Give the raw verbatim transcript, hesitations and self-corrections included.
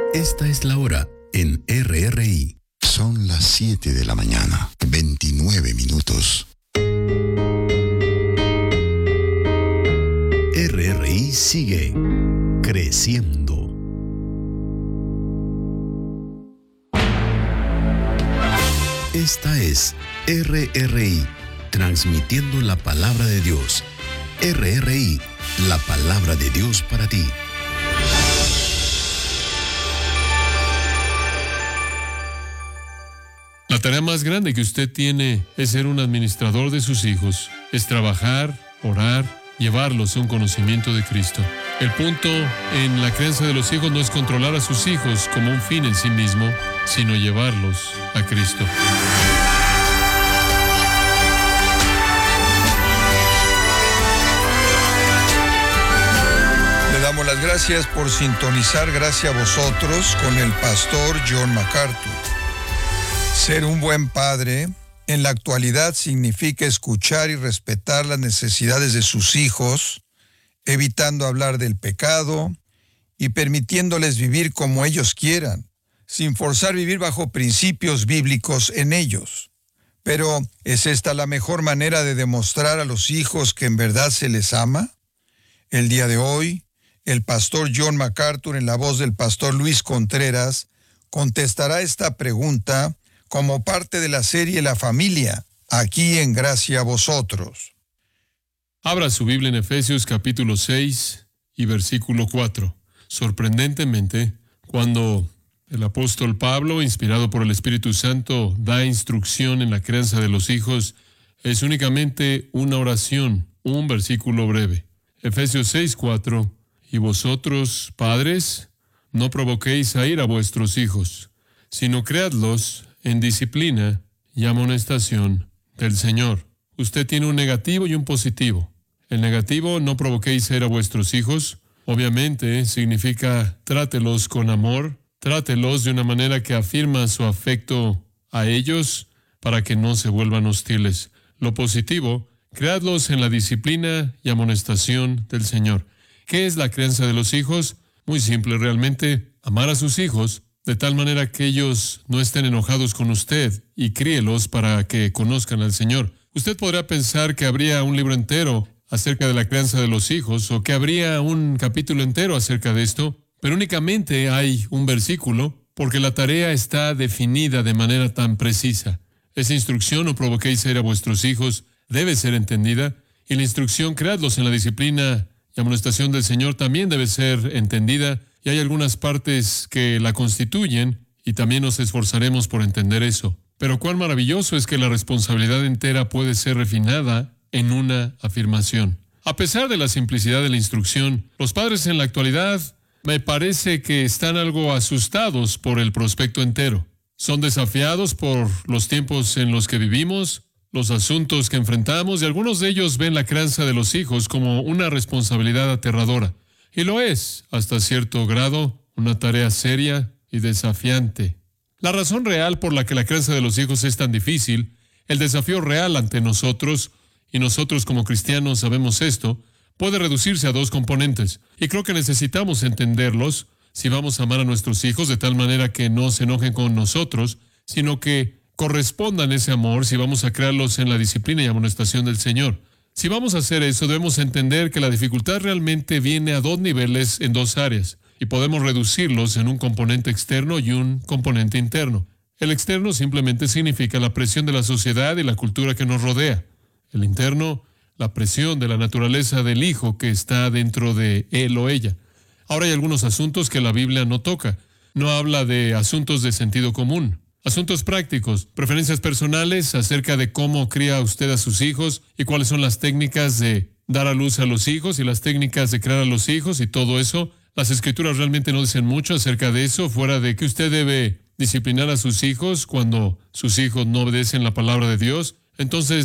Esta es la hora en R R I. Son las siete de la mañana, veintinueve minutos. R R I sigue creciendo. Esta es R R I, transmitiendo la palabra de Dios. R R I, la palabra de Dios para ti. La tarea más grande que usted tiene es ser un administrador de sus hijos. Es trabajar, orar, llevarlos a un conocimiento de Cristo. El punto en la crianza de los hijos no es controlar a sus hijos como un fin en sí mismo, sino llevarlos a Cristo. Le damos las gracias por sintonizar Gracias a Vosotros con el pastor John MacArthur. Ser un buen padre en la actualidad significa escuchar y respetar las necesidades de sus hijos, evitando hablar del pecado y permitiéndoles vivir como ellos quieran, sin forzar vivir bajo principios bíblicos en ellos. Pero, ¿es esta la mejor manera de demostrar a los hijos que en verdad se les ama? El día de hoy, el pastor John MacArthur, en la voz del pastor Luis Contreras, contestará esta pregunta como parte de la serie La Familia, aquí en Gracia a Vosotros. Abra su Biblia en Efesios capítulo seis y versículo cuatro. Sorprendentemente, cuando el apóstol Pablo, inspirado por el Espíritu Santo, da instrucción en la crianza de los hijos, es únicamente una oración, un versículo breve. Efesios seis cuatro. Y vosotros, padres, no provoquéis a ira a vuestros hijos, sino criadlos en disciplina y amonestación del Señor. Usted tiene un negativo y un positivo. El negativo, no provoquéis a ira a vuestros hijos, obviamente significa trátelos con amor, trátelos de una manera que afirma su afecto a ellos para que no se vuelvan hostiles. Lo positivo, criadlos en la disciplina y amonestación del Señor. ¿Qué es la crianza de los hijos? Muy simple realmente, amar a sus hijos de tal manera que ellos no estén enojados con usted y críelos para que conozcan al Señor. Usted podrá pensar que habría un libro entero acerca de la crianza de los hijos o que habría un capítulo entero acerca de esto, pero únicamente hay un versículo porque la tarea está definida de manera tan precisa. Esa instrucción, no provoquéis a ira a vuestros hijos, debe ser entendida, y la instrucción, creadlos en la disciplina y amonestación del Señor, también debe ser entendida. Y hay algunas partes que la constituyen y también nos esforzaremos por entender eso. Pero cuán maravilloso es que la responsabilidad entera puede ser refinada en una afirmación. A pesar de la simplicidad de la instrucción, los padres en la actualidad me parece que están algo asustados por el prospecto entero. Son desafiados por los tiempos en los que vivimos, los asuntos que enfrentamos, y algunos de ellos ven la crianza de los hijos como una responsabilidad aterradora. Y lo es, hasta cierto grado, una tarea seria y desafiante. La razón real por la que la crianza de los hijos es tan difícil, el desafío real ante nosotros, y nosotros como cristianos sabemos esto, puede reducirse a dos componentes. Y creo que necesitamos entenderlos si vamos a amar a nuestros hijos de tal manera que no se enojen con nosotros, sino que correspondan ese amor si vamos a crearlos en la disciplina y amonestación del Señor. Si vamos a hacer eso, debemos entender que la dificultad realmente viene a dos niveles en dos áreas, y podemos reducirlos en un componente externo y un componente interno. El externo simplemente significa la presión de la sociedad y la cultura que nos rodea. El interno, la presión de la naturaleza del hijo que está dentro de él o ella. Ahora hay algunos asuntos que la Biblia no toca. No habla de asuntos de sentido común. Asuntos prácticos, preferencias personales acerca de cómo cría usted a sus hijos y cuáles son las técnicas de dar a luz a los hijos y las técnicas de crear a los hijos y todo eso. Las Escrituras realmente no dicen mucho acerca de eso, fuera de que usted debe disciplinar a sus hijos cuando sus hijos no obedecen la palabra de Dios. Entonces,